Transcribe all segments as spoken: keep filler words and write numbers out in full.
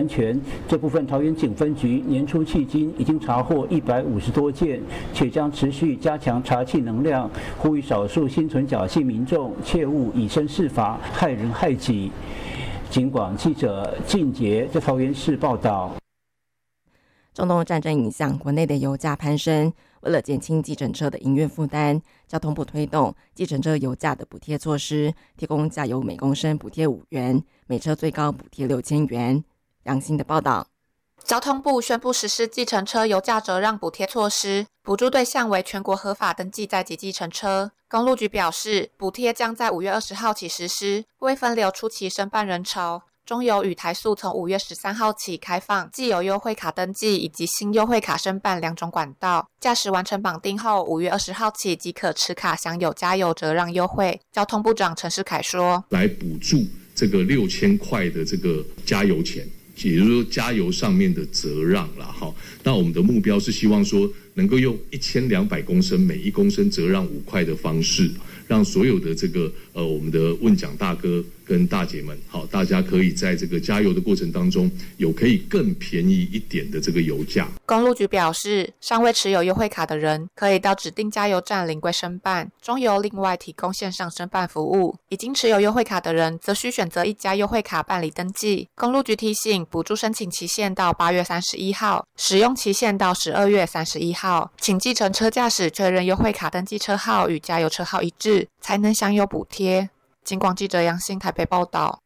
安全。这部分桃园警分局年初迄今已经查获一百五十多件，且将持续加强查缉能量，呼吁少数心存侥幸民众切勿以身试法，害人害己。警广记者靳杰在桃园市报道。 中东战争影响国内的油价攀升，为了减轻计程车的营运负担，交通部推动计程车油价的补贴措施，提供加油每公升补贴五元，每车最高补贴六千元。杨欣的报道。 交通部宣布实施计程车油价折让补贴措施，补助对象为全国合法登记在籍计程车。公路局表示，补贴将在五月二十号起实施，为分流初期申办人潮。中油与台塑从五月十三号起开放既有优惠卡登记以及新优惠卡申办两种管道，驾驶完成绑定后，五月二十号起即可持卡享有加油折让优惠。交通部长陈世凯说：“ 来补助这个六千块的这个加油钱。”也就是说，加油上面的折让啦，哈。那我们的目标是希望说，能够用一千两百公升，每一公升折让五块的方式，让所有的这个呃我们的问奖大哥跟大姐们，好，大家可以在这个加油的过程当中，有可以更便宜一点的这个油价。 公路局表示，尚未持有优惠卡的人，可以到指定加油站临柜申办，中油另外提供线上申办服务。已经持有优惠卡的人，则需选择一家优惠卡办理登记。公路局提醒，补助申请期限到八月三十一号，使用期限到十二月三十一号，请计程车驾驶确认优惠卡登记车号与加油车号一致，才能享有补贴。警广记者杨欣台北报道。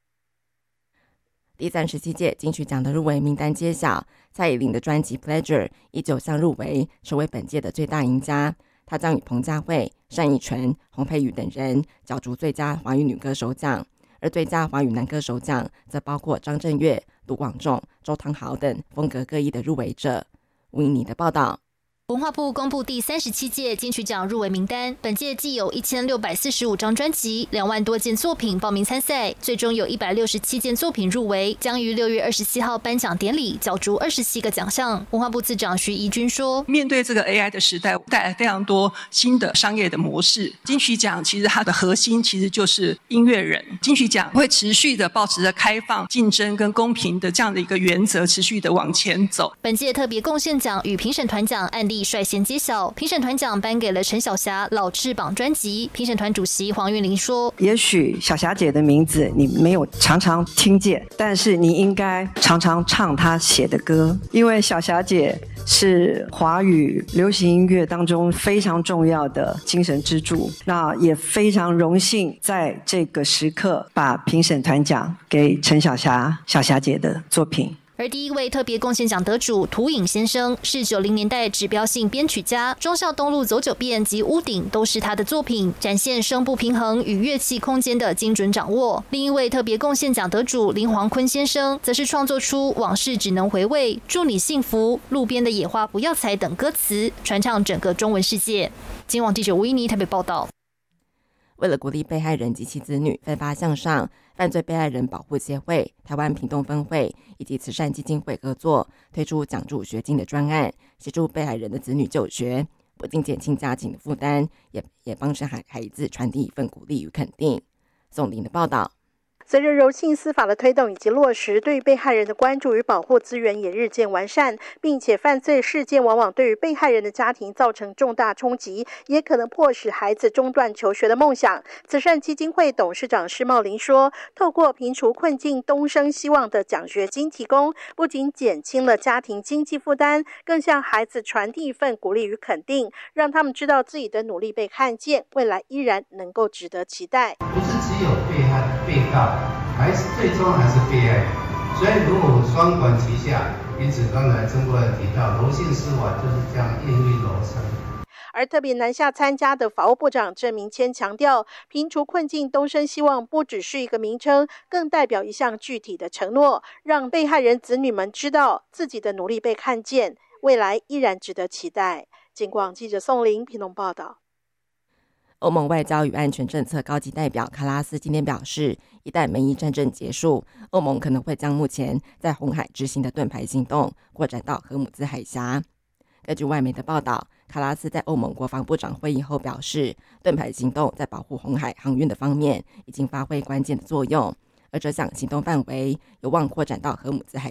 第三十七届金曲奖的入围名单揭晓，蔡依林的专辑《Pleasure》依旧项入围，成为本届的最大赢家。她将与彭佳慧、单依纯、洪佩瑜等人角逐最佳华语女歌手奖，而最佳华语男歌手奖则包括张震岳、卢广仲、周汤豪等风格各异的入围者。吴颖妮的报道。 文化部公布第三十七届金曲奖入围名单，本届既有一千六百四十五张专辑、两万多件作品报名参赛，最终有一百六十七件作品入围，将于六月二十七号颁奖典礼角逐二十七个奖项。文化部次长徐怡君说：“ 面对这个 A I 的时代，带来非常多新的商业的模式。金曲奖其实它的核心其实就是音乐人，金曲奖会持续的保持着开放、竞争跟公平的这样的一个原则，持续的往前走。” 本届特别贡献奖与评审团奖案例率先揭晓，评审团奖颁给了陈小霞《老翅膀》专辑。评审团主席黄韵玲说：“ 也许小霞姐的名字你没有常常听见，但是你应该常常唱她写的歌，因为小霞姐是华语流行音乐当中非常重要的精神支柱。那也非常荣幸在这个时刻把评审团奖给陈小霞小霞姐的作品。” 而第一位特别贡献奖得主涂影先生是九零年代指标性编曲家，忠孝东路走九遍及屋顶都是他的作品，展现声部平衡与乐器空间的精准掌握。另一位特别贡献奖得主林煌坤先生，则是创作出往事只能回味、祝你幸福、路边的野花不要采等歌词，传唱整个中文世界。今晚记者吴依妮台北报道。 为了鼓励被害人及其子女奋发向上，犯罪被害人保护协会、台湾屏东分会以及慈善基金会合作，推出奖助学金的专案，协助被害人的子女就学，不仅减轻家庭的负担，也也帮助孩孩子传递一份鼓励与肯定。宋玲的报道。 随着柔性司法的推动以及落实，对于被害人的关注与保护资源也日渐完善，并且犯罪事件往往对于被害人的家庭造成重大冲击，也可能迫使孩子中断求学的梦想。慈善基金会董事长施茂林说，透过平除困境东升希望的奖学金提供，不仅减轻了家庭经济负担，更向孩子传递一份鼓励与肯定，让他们知道自己的努力被看见，未来依然能够值得期待。 不是只有被害被告，还是最终还是被害人，所以如果双管齐下，因此刚才曾国人提到柔性司法就是这样孕育而生。 而特别南下参加的法务部长郑明谦强调，平除困境东升希望不只是一个名称，更代表一项具体的承诺，让被害人子女们知道自己的努力被看见，未来依然值得期待。警广记者宋玲屏东报道。 欧盟外交与安全政策高级代表卡拉斯今天表示，一旦美伊战争结束，欧盟可能会将目前在红海执行的盾牌行动扩展到荷姆兹海峡。根据外媒的报道，卡拉斯在欧盟国防部长会议后表示，盾牌行动在保护红海航运的方面已经发挥关键的作用，而这项行动范围有望扩展到荷姆兹海